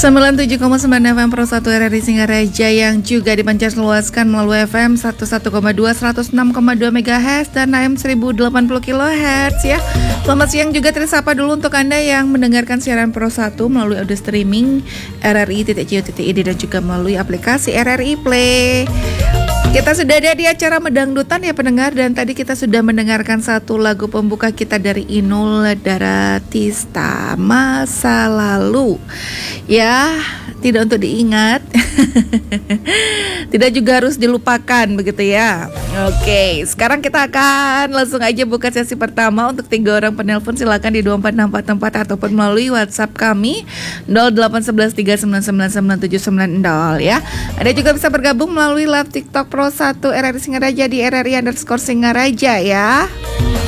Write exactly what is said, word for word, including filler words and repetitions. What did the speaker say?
sembilan puluh tujuh koma sembilan F M Pro satu R R I Singaraja yang juga dipancar luaskan melalui F M seratus satu koma dua, seratus enam koma dua megahertz dan A M seribu delapan puluh kilohertz ya. Selamat siang juga tersapa dulu untuk Anda yang mendengarkan siaran Pro satu melalui audio streaming R R I titik co titik I D dan juga melalui aplikasi R R I Play. Kita sudah ada di acara Medangdutan ya pendengar, dan tadi kita sudah mendengarkan satu lagu pembuka kita dari Inul Daratista, Masa Lalu. Ya, tidak untuk diingat. Tidak juga harus dilupakan begitu ya. Oke, sekarang kita akan langsung aja buka sesi pertama untuk tiga orang penelpon. Silakan di dua empat enam empat empat ataupun melalui WhatsApp kami nol delapan satu satu tiga sembilan sembilan sembilan tujuh sembilan nol ya. Ada juga bisa bergabung melalui live TikTok Pro satu R R I Singaraja di R R I underscore Singaraja ya.